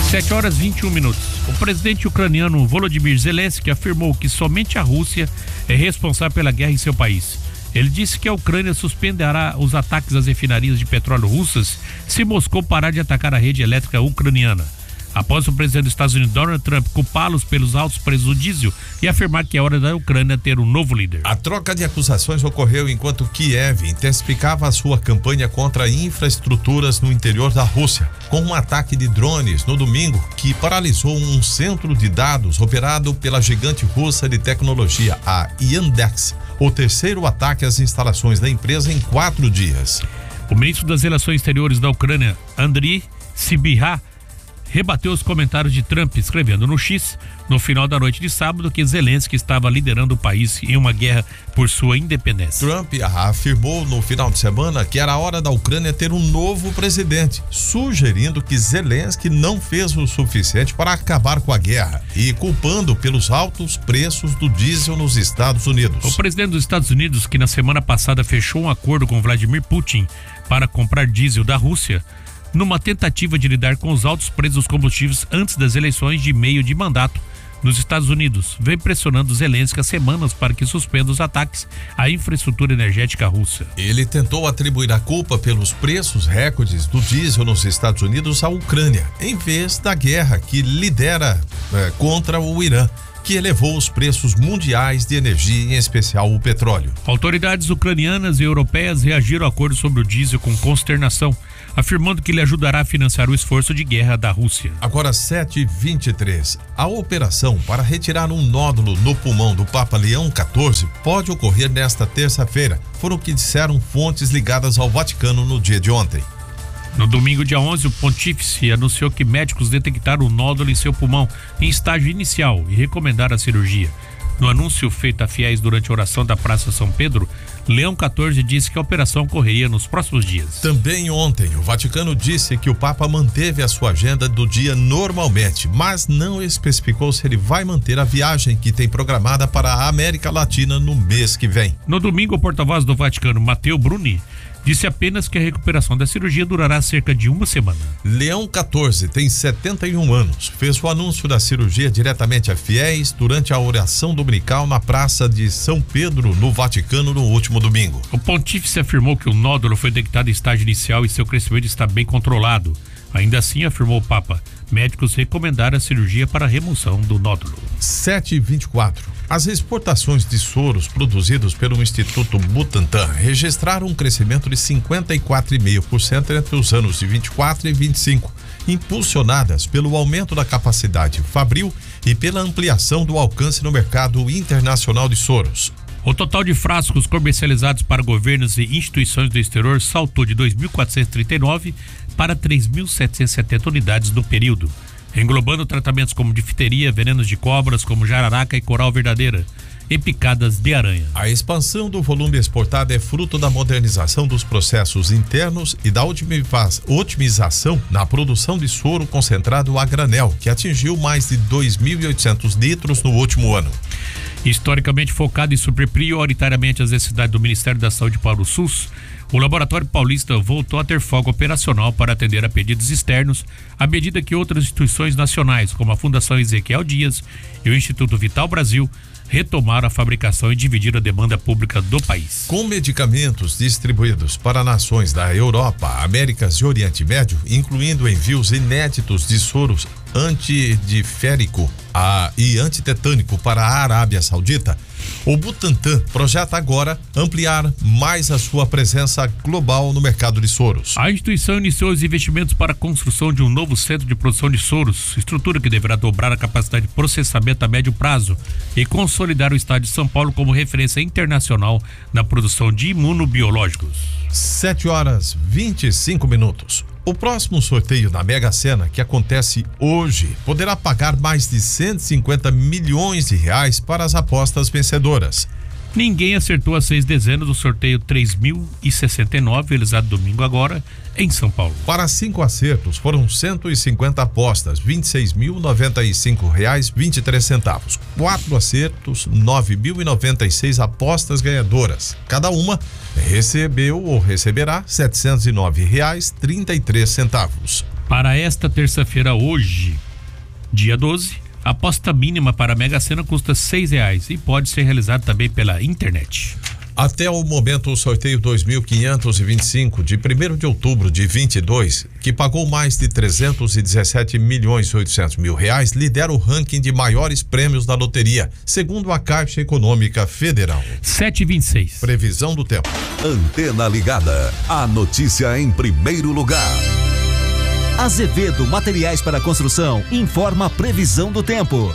7h21. O presidente ucraniano Volodymyr Zelensky afirmou que somente a Rússia é responsável pela guerra em seu país. Ele disse que a Ucrânia suspenderá os ataques às refinarias de petróleo russas se Moscou parar de atacar a rede elétrica ucraniana. Após o presidente dos Estados Unidos, Donald Trump, culpá-los pelos altos preços do diesel e afirmar que é hora da Ucrânia ter um novo líder. A troca de acusações ocorreu enquanto Kiev intensificava a sua campanha contra infraestruturas no interior da Rússia, com um ataque de drones no domingo que paralisou um centro de dados operado pela gigante russa de tecnologia, a Yandex, o terceiro ataque às instalações da empresa em 4 dias. O ministro das Relações Exteriores da Ucrânia, Andriy Sybiha, rebateu os comentários de Trump, escrevendo no X, no final da noite de sábado, que Zelensky estava liderando o país em uma guerra por sua independência. Trump afirmou no final de semana que era hora da Ucrânia ter um novo presidente, sugerindo que Zelensky não fez o suficiente para acabar com a guerra e culpando pelos altos preços do diesel nos Estados Unidos. O presidente dos Estados Unidos, que na semana passada fechou um acordo com Vladimir Putin para comprar diesel da Rússia, numa tentativa de lidar com os altos preços dos combustíveis antes das eleições de meio de mandato nos Estados Unidos, vem pressionando Zelensky há semanas para que suspenda os ataques à infraestrutura energética russa. Ele tentou atribuir a culpa pelos preços recordes do diesel nos Estados Unidos à Ucrânia, em vez da guerra que lidera contra o Irã, que elevou os preços mundiais de energia, em especial o petróleo. Autoridades ucranianas e europeias reagiram ao acordo sobre o diesel com consternação, afirmando que ele ajudará a financiar o esforço de guerra da Rússia. Agora 7h23. A operação para retirar um nódulo no pulmão do Papa Leão XIV pode ocorrer nesta terça-feira, foram o que disseram fontes ligadas ao Vaticano no dia de ontem. No domingo, dia 11, o pontífice anunciou que médicos detectaram um nódulo em seu pulmão em estágio inicial e recomendaram a cirurgia. No anúncio feito a fiéis durante a oração da Praça São Pedro, Leão XIV disse que a operação ocorreria nos próximos dias. Também ontem, o Vaticano disse que o Papa manteve a sua agenda do dia normalmente, mas não especificou se ele vai manter a viagem que tem programada para a América Latina no mês que vem. No domingo, o porta-voz do Vaticano, Matteo Bruni, disse apenas que a recuperação da cirurgia durará cerca de uma semana. Leão XIV tem 71 anos. Fez o anúncio da cirurgia diretamente a fiéis durante a oração dominical na Praça de São Pedro, no Vaticano, no último domingo. O pontífice afirmou que o nódulo foi detectado em estágio inicial e seu crescimento está bem controlado. Ainda assim, afirmou o Papa, médicos recomendaram a cirurgia para a remoção do nódulo. 7h24. As exportações de soros produzidos pelo Instituto Butantan registraram um crescimento de 54,5% entre os anos de 24 e 25, impulsionadas pelo aumento da capacidade fabril e pela ampliação do alcance no mercado internacional de soros. O total de frascos comercializados para governos e instituições do exterior saltou de 2.439 para 3.770 unidades no período, englobando tratamentos como difteria, venenos de cobras como jararaca e coral verdadeira e picadas de aranha. A expansão do volume exportado é fruto da modernização dos processos internos e da otimização na produção de soro concentrado a granel, que atingiu mais de 2.800 litros no último ano. Historicamente focado em suprir prioritariamente as necessidades do Ministério da Saúde para o SUS, o Laboratório Paulista voltou a ter folga operacional para atender a pedidos externos, à medida que outras instituições nacionais, como a Fundação Ezequiel Dias e o Instituto Vital Brasil, retomaram a fabricação e dividiram a demanda pública do país. Com medicamentos distribuídos para nações da Europa, Américas e Oriente Médio, incluindo envios inéditos de soros antidiférico e antitetânico para a Arábia Saudita, o Butantan projeta agora ampliar mais a sua presença global no mercado de soros. A instituição iniciou os investimentos para a construção de um novo centro de produção de soros, estrutura que deverá dobrar a capacidade de processamento a médio prazo e consolidar o estado de São Paulo como referência internacional na produção de imunobiológicos. 7h25. O próximo sorteio da Mega Sena, que acontece hoje, poderá pagar mais de 150 milhões de reais para as apostas vencedoras. Ninguém acertou as 6 dezenas do sorteio 3.069, realizado domingo agora, em São Paulo. Para 5 acertos, foram 150 apostas, R$ 26.095,23. 4 acertos, 9.096 apostas ganhadoras. Cada uma recebeu ou receberá R$ 709,33. Para esta terça-feira, hoje, dia 12, a aposta mínima para a Mega Sena custa R$6 e pode ser realizada também pela internet. Até o momento, o sorteio 2525 de 1º de outubro de 22, que pagou mais de 317.800.000 reais, lidera o ranking de maiores prêmios da loteria, segundo a Caixa Econômica Federal. 7h26. Previsão do tempo. Antena ligada. A notícia em primeiro lugar. Azevedo Materiais para Construção informa a previsão do tempo.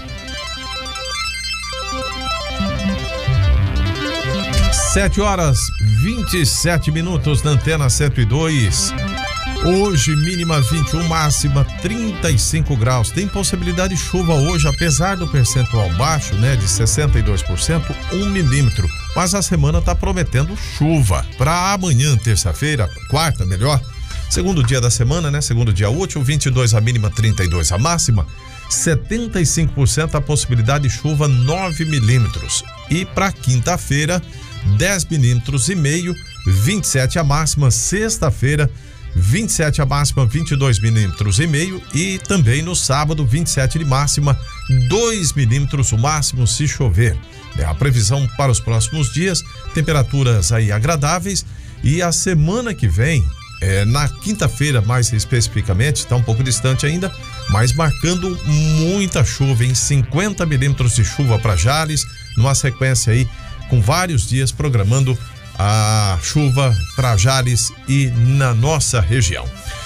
7h27 na Antena 102. Hoje, mínima 21, máxima 35 graus. Tem possibilidade de chuva hoje, apesar do percentual baixo, né, de 62%, 1 milímetro. Mas a semana está prometendo chuva. Para amanhã, terça-feira, quarta, melhor. Segundo dia da semana, né? Segundo dia útil, 22 a mínima, 32 a máxima. 75% a possibilidade de chuva, 9 milímetros. E para quinta-feira, 10 milímetros e meio, 27 a máxima. Sexta-feira, 27 a máxima, 22 milímetros e meio. E também no sábado, 27 de máxima, 2 milímetros o máximo se chover. A previsão para os próximos dias, temperaturas aí agradáveis. E a semana que vem, na quinta-feira mais especificamente, está um pouco distante ainda, mas marcando muita chuva, em 50 milímetros de chuva para Jales, numa sequência aí com vários dias programando a chuva para Jales e na nossa região.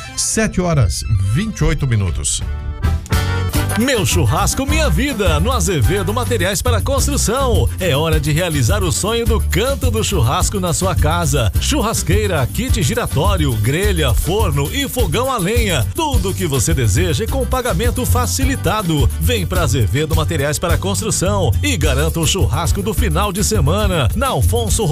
7h28. Meu churrasco, minha vida, no Azevedo Materiais para Construção. É hora de realizar o sonho do canto do churrasco na sua casa. Churrasqueira, kit giratório, grelha, forno e fogão a lenha. Tudo o que você deseja com pagamento facilitado. Vem para Azevedo Materiais para Construção e garanta o churrasco do final de semana. Na Alfonso